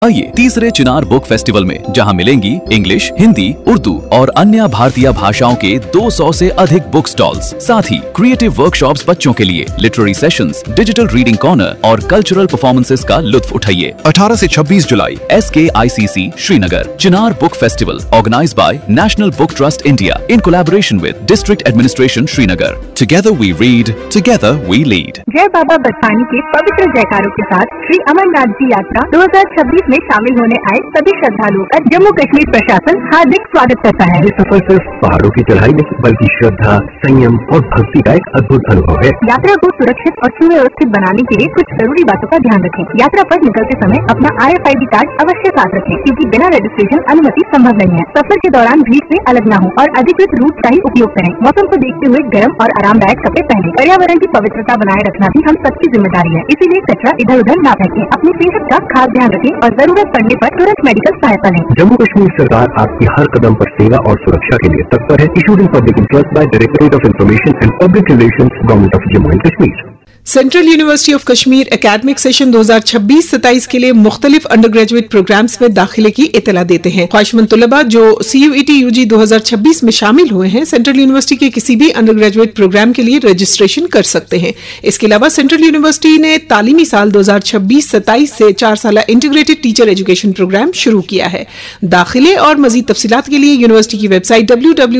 आइए तीसरे चिनार book festival में, जहां मिलेंगी इंग्लिश, हिंदी, उर्दू और अन्य भारतीय भाषाओं के 200 से अधिक बुक स्टॉल्स, साथ ही क्रिएटिव वर्कशॉप्स बच्चों के लिए, literary sessions, digital reading corner और कल्चरल परफॉर्मेंसेस का लुत्फ उठाइए। 18 से 26 जुलाई SKICC Srinagar Chinar book festival, organised by national book trust India in collaboration with district administration Srinagar. Together we read, together we lead. जय बाबा बरसानी के पवित्र जयकारों के साथ श्री अमरनाथ जी यात्रा 2026 में शामिल होने आए सभी श्रद्धालुओं का जम्मू कश्मीर प्रशासन हार्दिक स्वागत करता है। ये सफर सिर्फ पहाड़ों की चढ़ाई नहीं, बल्कि श्रद्धा, संयम और भक्ति का एक अद्भुत अनुभव है। यात्रा को सुरक्षित और सुव्यवस्थित बनाने के लिए कुछ जरूरी बातों का ध्यान रखें। यात्रा पर निकलते समय अपना RFID कार्ड अवश्य साथ रखें, क्योंकि बिना रजिस्ट्रेशन अनुमति संभव नहीं है। सफर के दौरान भीड़ से अलग न हो और अधिकृत रूट का ही उपयोग करें। मौसम को देखते हुए गर्म और आरामदायक कपड़े पहने। पर्यावरण की पवित्रता बनाए रखना भी हम सबकी जिम्मेदारी है, इसीलिए कचरा इधर उधर न फेंकें। अपनी सेहत का खास ध्यान रखें और जरूरत पड़ने पर तुरंत मेडिकल सहायता लें। जम्मू कश्मीर सरकार आपकी हर कदम पर सेवा और सुरक्षा के लिए तत्पर है। Issued in public interest by directorate of information and public relations, government of Jammu and Kashmir. Central university of Kashmir academic session 2026-27 के लिए मुख्तलिफ अंडर ग्रेजुएट प्रोग्राम्स में दाखिले की इतला देते हैं। ख्वाहिशमंद तलबा जो CUET UG 2026 में शामिल हुए हैं, सेंट्रल यूनिवर्सिटी के किसी भी अंडर ग्रेजुएट प्रोग्राम के लिए रजिस्ट्रेशन कर सकते हैं। इसके अलावा सेंट्रल यूनिवर्सिटी ने तालीमी साल 2026-27 से 4 साला इंटीग्रेटेड टीचर एजुकेशन प्रोग्राम शुरू किया है। दाखिले और मजीद तफसीलात के लिए यूनिवर्सिटी की वेबसाइट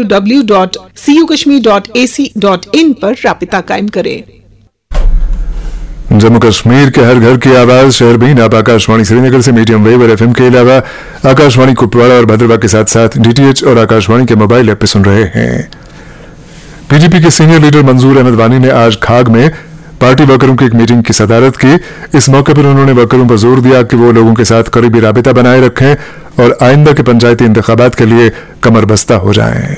www.cukashmir.ac.in पर राबिता कायम करें। जम्मू कश्मीर के हर घर की आवाज शहर बीन आप आकाशवाणी श्रीनगर से मीडियम वेव और FM के अलावा आकाशवाणी कुपवाड़ा और भद्रवा के साथ साथ DTH और आकाशवाणी के मोबाइल ऐप पे सुन रहे हैं। PGP के सीनियर लीडर मंजूर अहमद वानी ने आज खाग में पार्टी वर्करों की एक मीटिंग की सदारत की। इस मौके पर उन्होंने वर्करों पर जोर दिया कि वो लोगों के साथ करीबी राबिता बनाए रखें और आइंदा के पंचायती इंतखाबात के लिए कमर बस्ता हो जाएं।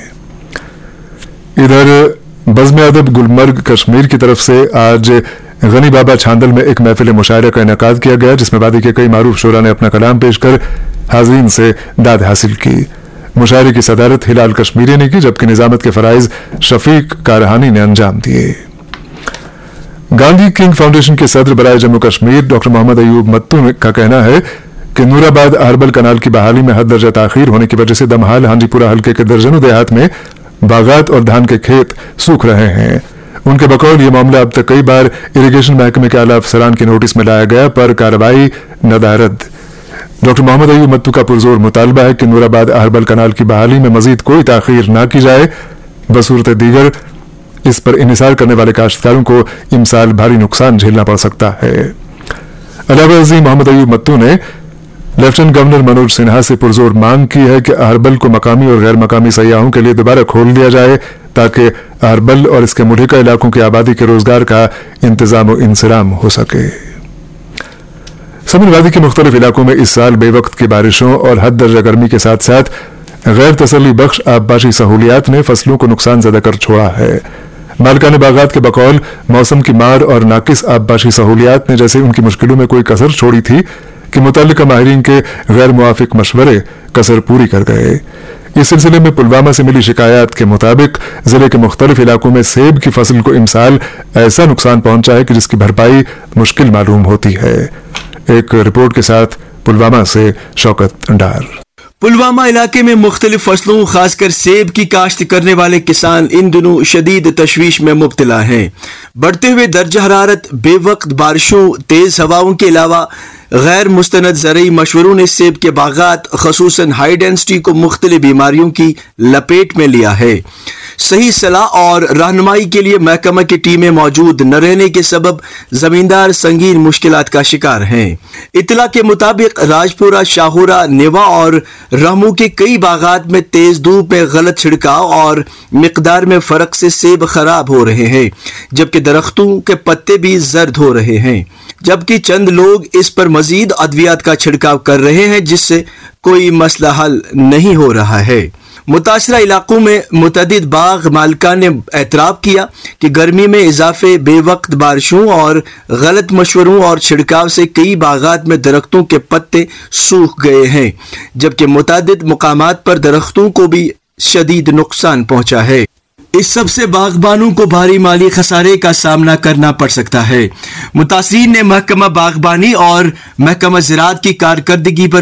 इधर बज़्म अदब गुलमर्ग कश्मीर की तरफ से आज गनी बाबा छांदल में एक महफिल मुशायरा का इनेकाद किया गया, जिसमें वादी के कई मारूफ शोरा ने अपना कलाम पेश कर हाज़रीन से दाद हासिल की। मुशायरे की सदारत हिलाल कश्मीरी ने की, जबकि निजामत के फराइज शफीक कारहानी ने अंजाम दिए। गांधी किंग फाउंडेशन के सदर बराए जम्मू कश्मीर डॉक्टर मोहम्मद अयूब मत्तू का कहना है कि नूराबाद अरबल कनाल की बहाली में हद दर्जा ताखीर होने की वजह से दमहाल हांडीपुरा हल्के के दर्जनों देहात में बागात और धान के खेत सूख रहे हैं। उनके बकौल ये मामला अब तक कई बार इरिगेशन महकमे के आला अफसरान की नोटिस में लाया गया, पर कार्रवाई नदारद। डॉक्टर मोहम्मद अयूब मत्तू का पुरजोर मुतालबा है कि नूराबाद अरबल कनाल की बहाली में मजीद कोई ताखीर न की जाए। बसूरत दीगर इस पर इन्हिसार करने वाले काश्तकारों को इमसाल भारी नुकसान झेलना पड़ सकता है। अलावा अजीम मोहम्मद अयूब मत्तू ने लेफ्टिनेंट गवर्नर मनोज सिन्हा से पुरजोर मांग की है कि अरबल को मकामी और गैर मकामी सयाहों के लिए दोबारा खोल दिया जाए, ताकि अरबल और इसके मुल्हिका इलाकों की आबादी के रोजगार का इंतजाम और इंसराम हो सके। समुद्र वादी के मुख्तलिफ इलाकों में इस साल बेवक्त की बारिशों और हद दर्जा गर्मी के साथ साथ गैर तसल्ली बख्श आबपाशी सहूलियात ने फसलों को नुकसान ज़्यादा कर छोड़ा है। मालिकाने बागात के बकौल मौसम की मार और नाकिस आबपाशी सहूलियात ने जैसे उनकी मुश्किलों में कोई कसर छोड़ी थी कि मुतल्लिका माहिरीन के गैर मुआफिक मशवरे कसर पूरी कर गए। इस सिलसिले में पुलवामा से मिली शिकायत के मुताबिक जिले के मुख्तलिफ इलाकों में सेब की फसल को इमसाल ऐसा नुकसान पहुंचा है कि जिसकी भरपाई मुश्किल मालूम होती है। एक रिपोर्ट के साथ पुलवामा से शौकत डार। पुलवामा इलाके में मुख्तलिफ फसलों खासकर सेब की काश्त करने वाले किसान इन दिनों शदीद तशवीश में मुब्तला हैं। बढ़ते हुए दर्जा हरारत, बेवक्त बारिशों, तेज हवाओं के अलावा गैर मुस्तनद ज़रई मशवरों ने सेब के बागात खसूसन हाई डेंसिटी को मुख्तलिफ बीमारियों की लपेट में लिया है। सही सलाह और रहनुमाई के लिए महकमा की टीमें मौजूद न रहने के सबब जमींदार संगीन मुश्किलात का शिकार हैं। इतला के मुताबिक राजपुरा, शाहूरा, नेवा और रहमू के कई बागात में तेज धूप में गलत छिड़काव और मिकदार में फर्क से सेब खराब हो रहे हैं, जबकि दरख्तों के पत्ते भी जर्द हो रहे हैं। जबकि चंद लोग इस पर मजीद अद्वियात का छिड़काव कर रहे हैं, जिससे कोई मसला हल नहीं हो रहा है। मुतासरा इलाकों में मुतअद्दिद बाग मालिकान ने एतराफ़ किया कि गर्मी में इजाफे, बेवक्त बारिशों और गलत मशवरों और छिड़काव से कई बागात में दरख्तों के पत्ते सूख गए हैं, जबकि मुतअद्दिद मुकामात पर दरख्तों को भी शदीद नुकसान पहुंचा है। اس سب سے باغبانوں کو بھاری مالی خسارے کا سامنا کرنا پڑ سکتا ہے۔ متاثرین نے محکمہ باغبانی اور محکمہ زراعت کی کارکردگی پر